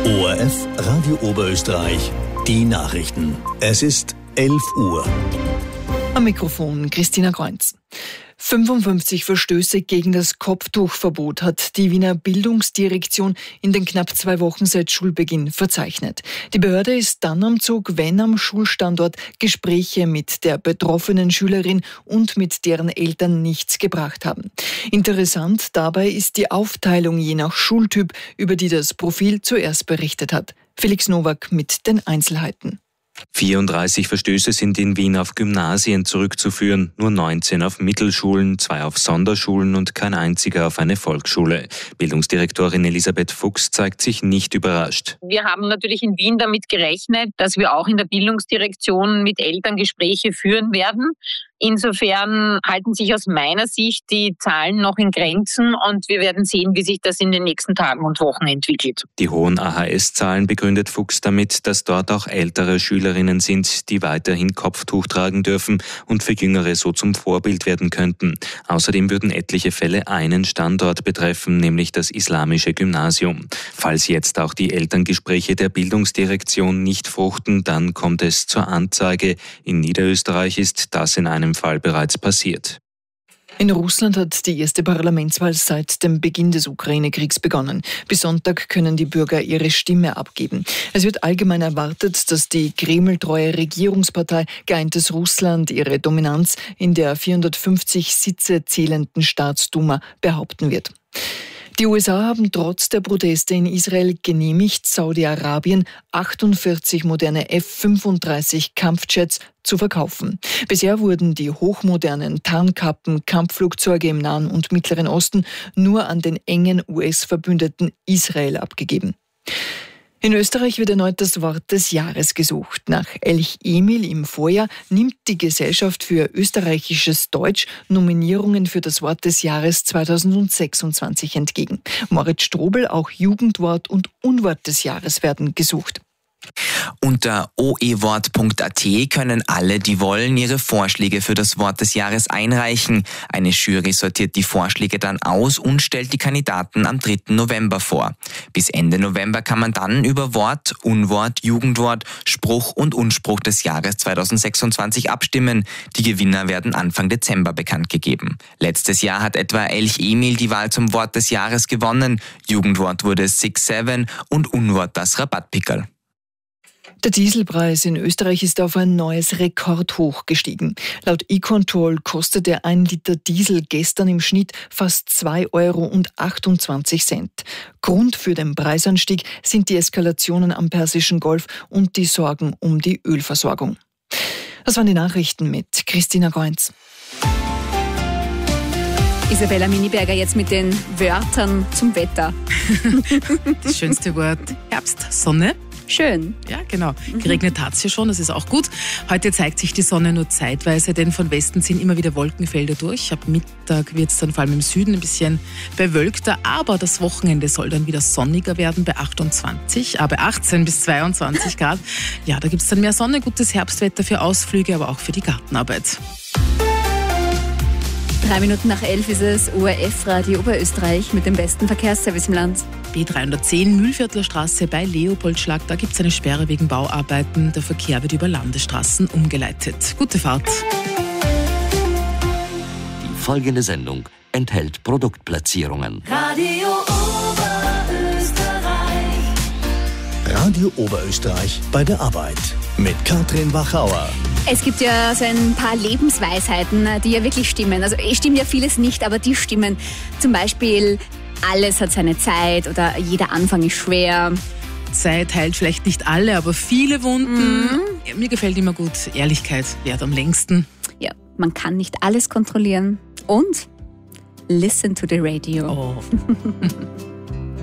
ORF Radio Oberösterreich, die Nachrichten. Es ist 11 Uhr. Am Mikrofon Christina Kreunz. 55 Verstöße gegen das Kopftuchverbot hat die Wiener Bildungsdirektion in den knapp 2 Wochen seit Schulbeginn verzeichnet. Die Behörde ist dann am Zug, wenn am Schulstandort Gespräche mit der betroffenen Schülerin und mit deren Eltern nichts gebracht haben. Interessant dabei ist die Aufteilung je nach Schultyp, über die das Profil zuerst berichtet hat. Felix Nowak mit den Einzelheiten. 34 Verstöße sind in Wien auf Gymnasien zurückzuführen, nur 19 auf Mittelschulen, 2 auf Sonderschulen und kein einziger auf eine Volksschule. Bildungsdirektorin Elisabeth Fuchs zeigt sich nicht überrascht. Wir haben natürlich in Wien damit gerechnet, dass wir auch in der Bildungsdirektion mit Eltern Gespräche führen werden. Insofern halten sich aus meiner Sicht die Zahlen noch in Grenzen und wir werden sehen, wie sich das in den nächsten Tagen und Wochen entwickelt. Die hohen AHS-Zahlen begründet Fuchs damit, dass dort auch ältere Schülerinnen sind, die weiterhin Kopftuch tragen dürfen und für Jüngere so zum Vorbild werden könnten. Außerdem würden etliche Fälle einen Standort betreffen, nämlich das islamische Gymnasium. Falls jetzt auch die Elterngespräche der Bildungsdirektion nicht fruchten, dann kommt es zur Anzeige. In Niederösterreich ist das in einem Fall bereits passiert. In Russland hat die erste Parlamentswahl seit dem Beginn des Ukraine-Kriegs begonnen. Bis Sonntag können die Bürger ihre Stimme abgeben. Es wird allgemein erwartet, dass die Kreml-treue Regierungspartei Geeintes Russland ihre Dominanz in der 450 Sitze zählenden Staatsduma behaupten wird. Die USA haben trotz der Proteste in Israel genehmigt, Saudi-Arabien 48 moderne F-35 Kampfjets zu verkaufen. Bisher wurden die hochmodernen Tarnkappen-Kampfflugzeuge im Nahen und Mittleren Osten nur an den engen US-Verbündeten Israel abgegeben. In Österreich wird erneut das Wort des Jahres gesucht. Nach Elch Emil im Vorjahr nimmt die Gesellschaft für österreichisches Deutsch Nominierungen für das Wort des Jahres 2026 entgegen. Moritz Strobel, auch Jugendwort und Unwort des Jahres werden gesucht. Unter oewort.at können alle, die wollen, ihre Vorschläge für das Wort des Jahres einreichen. Eine Jury sortiert die Vorschläge dann aus und stellt die Kandidaten am 3. November vor. Bis Ende November kann man dann über Wort, Unwort, Jugendwort, Spruch und Unspruch des Jahres 2026 abstimmen. Die Gewinner werden Anfang Dezember bekannt gegeben. Letztes Jahr hat etwa Elch Emil die Wahl zum Wort des Jahres gewonnen. Jugendwort wurde 6-7 und Unwort das Rabattpickerl. Der Dieselpreis in Österreich ist auf ein neues Rekordhoch gestiegen. Laut eControl kostete 1 Liter Diesel gestern im Schnitt fast 2,28 €. Grund für den Preisanstieg sind die Eskalationen am Persischen Golf und die Sorgen um die Ölversorgung. Das waren die Nachrichten mit Christina Kreunz. Isabella Miniberger jetzt mit den Wörtern zum Wetter. Das schönste Wort: Herbst, Sonne. Schön. Ja, genau. Geregnet hat es ja schon, das ist auch gut. Heute zeigt sich die Sonne nur zeitweise, denn von Westen ziehen immer wieder Wolkenfelder durch. Ab Mittag wird es dann vor allem im Süden ein bisschen bewölkter, aber das Wochenende soll dann wieder sonniger werden bei 28, bei 18 bis 22 Grad. Ja, da gibt es dann mehr Sonne, gutes Herbstwetter für Ausflüge, aber auch für die Gartenarbeit. 3 Minuten nach 11 ist es ORF Radio Oberösterreich mit dem besten Verkehrsservice im Land. B310 Mühlviertler Straße bei Leopoldschlag, da gibt es eine Sperre wegen Bauarbeiten. Der Verkehr wird über Landesstraßen umgeleitet. Gute Fahrt. Die folgende Sendung enthält Produktplatzierungen. Radio Oberösterreich. Radio Oberösterreich bei der Arbeit mit Katrin Wachauer. Es gibt ja so ein paar Lebensweisheiten, die ja wirklich stimmen. Also es stimmt ja vieles nicht, aber die stimmen. Zum Beispiel, alles hat seine Zeit oder jeder Anfang ist schwer. Zeit heilt vielleicht nicht alle, aber viele Wunden. Ja, mir gefällt immer gut, Ehrlichkeit währt am längsten. Ja, man kann nicht alles kontrollieren. Und listen to the radio. Oh.